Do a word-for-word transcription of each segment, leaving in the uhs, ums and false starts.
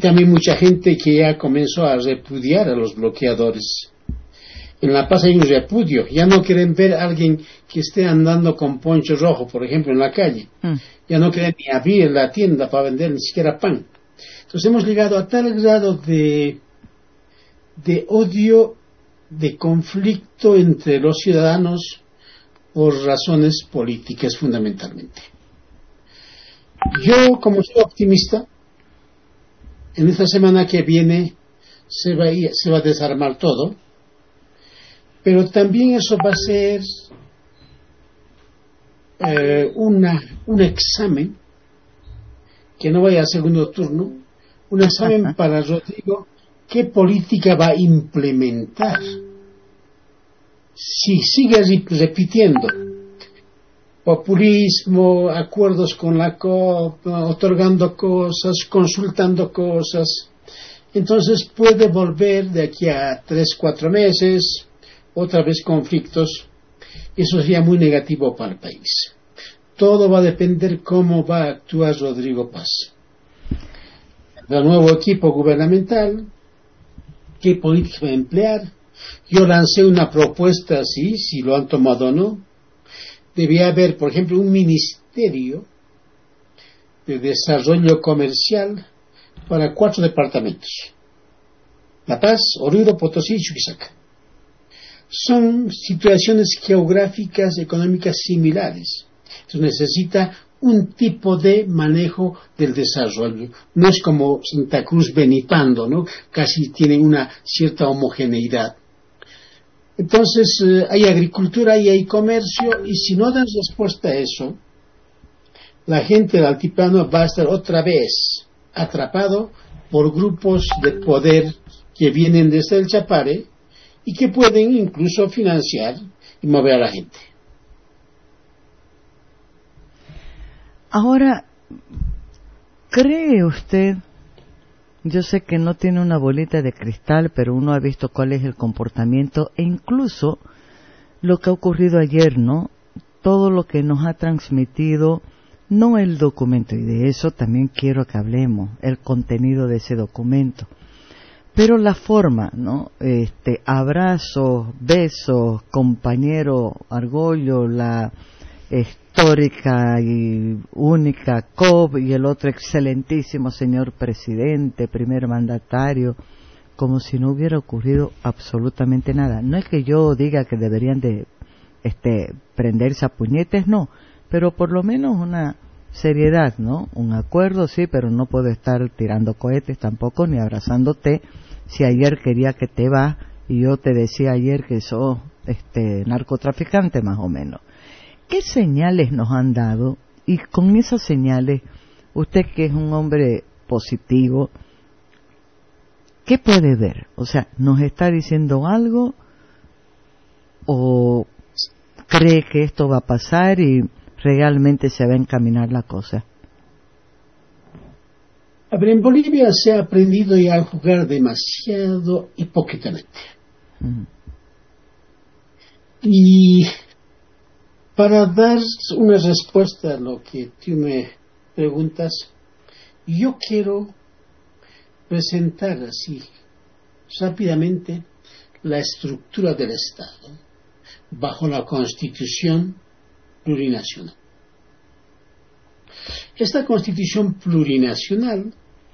también mucha gente que ya comenzó a repudiar a los bloqueadores. En La Paz hay un repudio, ya no quieren ver a alguien que esté andando con poncho rojo, por ejemplo, en la calle. Mm. Ya no quieren ni abrir la tienda para vender ni siquiera pan. Entonces hemos llegado a tal grado de, de odio, de conflicto entre los ciudadanos por razones políticas fundamentalmente. Yo, como soy optimista, en esta semana que viene se va a, ir, se va a desarmar todo, pero también eso va a ser eh, una, un examen, que no vaya a segundo turno, un examen para Rodrigo, qué política va a implementar. Si sigue repitiendo populismo, acuerdos con la C O P, otorgando cosas, consultando cosas, entonces puede volver de aquí a tres, cuatro meses, otra vez conflictos. Eso sería muy negativo para el país. Todo va a depender cómo va a actuar Rodrigo Paz. El nuevo equipo gubernamental, qué política va a emplear. Yo lancé una propuesta así, si lo han tomado o no. Debía haber, por ejemplo, un ministerio de desarrollo comercial para cuatro departamentos: La Paz, Oruro, Potosí y Chuquisaca. Son situaciones geográficas, económicas similares. Entonces necesita un tipo de manejo del desarrollo. No es como Santa Cruz, Benipando, ¿no? Casi tienen una cierta homogeneidad. Entonces eh, hay agricultura y hay comercio, y si no dan respuesta a eso, la gente del altiplano va a estar otra vez atrapado por grupos de poder que vienen desde el Chapare y que pueden incluso financiar y mover a la gente. Ahora, ¿cree usted? Yo sé que no tiene una bolita de cristal, pero uno ha visto cuál es el comportamiento e incluso lo que ha ocurrido ayer, ¿no? Todo lo que nos ha transmitido, no el documento, y de eso también quiero que hablemos, el contenido de ese documento, pero la forma, ¿no? Este, abrazos, besos, compañero Argollo, la histórica y única C O P y el otro excelentísimo señor presidente, primer mandatario, como si no hubiera ocurrido absolutamente nada. No es que yo diga que deberían de este prenderse a puñetes, no, pero por lo menos una seriedad, ¿no? Un acuerdo, sí, pero no puedo estar tirando cohetes tampoco, ni abrazándote. Si ayer quería que te vas y yo te decía ayer que sos este narcotraficante, más o menos. ¿Qué señales nos han dado? Y con esas señales, usted que es un hombre positivo, ¿qué puede ver? O sea, ¿nos está diciendo algo o cree que esto va a pasar y realmente se va a encaminar la cosa? A ver, en Bolivia se ha aprendido ya a jugar demasiado hipócritamente. Uh-huh. Y para dar una respuesta a lo que tú me preguntas, yo quiero presentar así rápidamente la estructura del Estado bajo la Constitución plurinacional. Esta Constitución plurinacional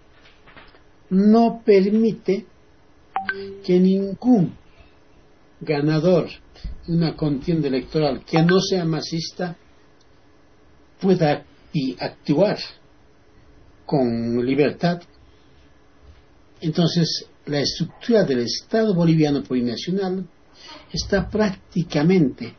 no permite que ningún ganador de una contienda electoral que no sea masista pueda actuar con libertad. Entonces, la estructura del Estado boliviano plurinacional está prácticamente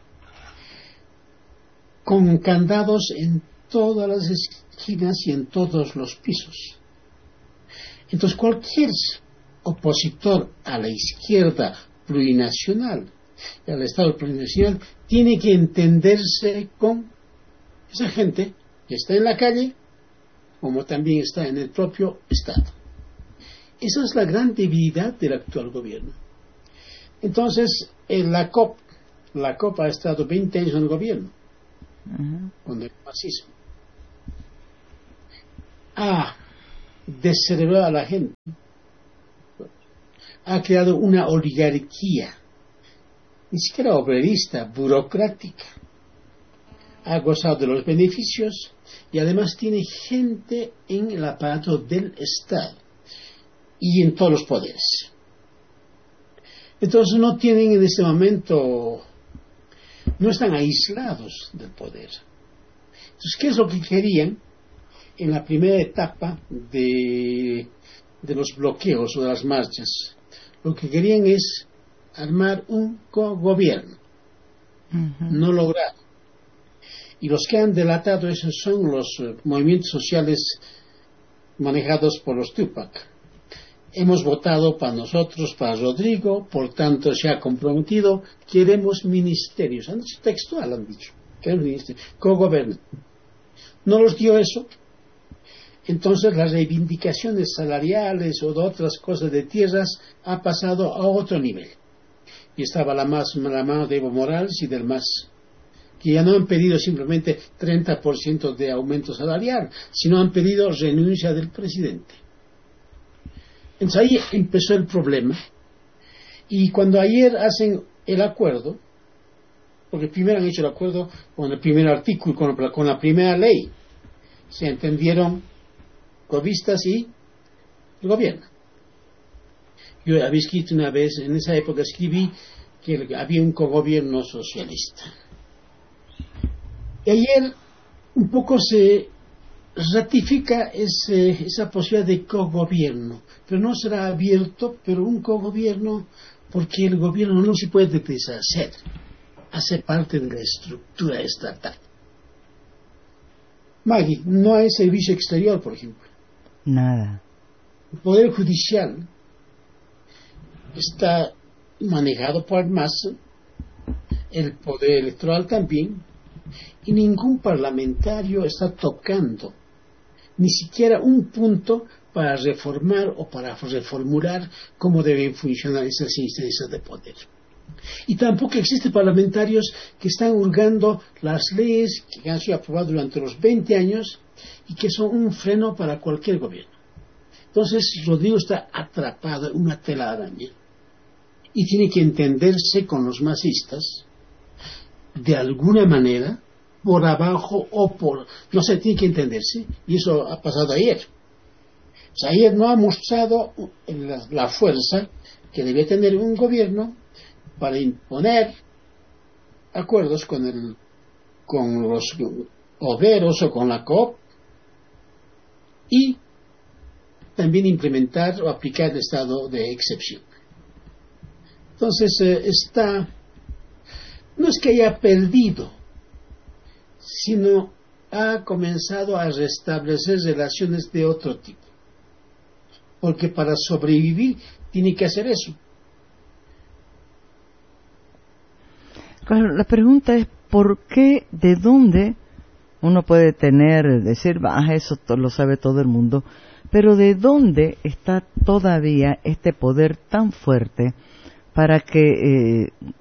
con candados en todas las esquinas y en todos los pisos. Entonces, cualquier opositor a la izquierda plurinacional y al Estado plurinacional tiene que entenderse con esa gente que está en la calle, como también está en el propio Estado. Esa es la gran debilidad del actual gobierno. Entonces, en la C O P, la C O P ha estado veinte años en el gobierno, uh-huh. con el fascismo. Ha descerebrado a la gente, ha creado una oligarquía, ni siquiera obrerista, burocrática. Ha gozado de los beneficios y además tiene gente en el aparato del Estado y en todos los poderes. Entonces no tienen en este momento, no están aislados del poder. Entonces, ¿qué es lo que querían en la primera etapa de, de los bloqueos o de las marchas? Lo que querían es armar un cogobierno. Uh-huh. No logrado. Y los que han delatado eso son los uh, movimientos sociales manejados por los Tupac. Hemos votado para nosotros, para Rodrigo, por tanto se ha comprometido, queremos ministerios. Han dicho textual, han dicho. Queremos ministerios. Cogobierno. No los dio eso. Entonces las reivindicaciones salariales o de otras cosas de tierras ha pasado a otro nivel. Y estaba la, más, la mano de Evo Morales y del M A S, que ya no han pedido simplemente treinta por ciento de aumento salarial, sino han pedido renuncia del presidente. Entonces ahí empezó el problema. Y cuando ayer hacen el acuerdo, porque primero han hecho el acuerdo con el primer artículo, con la, con la primera ley, se entendieron cobistas y el gobierno. Yo había escrito una vez, en esa época escribí que había un cogobierno socialista. Y ayer un poco se ratifica ese, esa posibilidad de cogobierno, pero no será abierto, pero un cogobierno, porque el gobierno no se puede deshacer, hace parte de la estructura estatal. Maggie, no hay servicio exterior, por ejemplo. Nada. El Poder Judicial está manejado por el M A S, el Poder Electoral también, y ningún parlamentario está tocando ni siquiera un punto para reformar o para reformular cómo deben funcionar esas instancias de poder. Y tampoco existen parlamentarios que están hurgando las leyes que han sido aprobadas durante los veinte años y que son un freno para cualquier gobierno. Entonces Rodrigo está atrapado en una telaraña y tiene que entenderse con los masistas de alguna manera, por abajo o por, no sé, tiene que entenderse, y eso ha pasado ayer. O sea, ayer no ha mostrado la, la fuerza que debe tener un gobierno para imponer acuerdos con el con los obreros o con la Coop y también implementar o aplicar el estado de excepción. Entonces eh, está, no es que haya perdido, sino ha comenzado a restablecer relaciones de otro tipo, porque para sobrevivir tiene que hacer eso. Claro, la pregunta es ¿por qué, de dónde uno puede tener, decir, baja, eso lo sabe todo el mundo, pero de dónde está todavía este poder tan fuerte para que eh,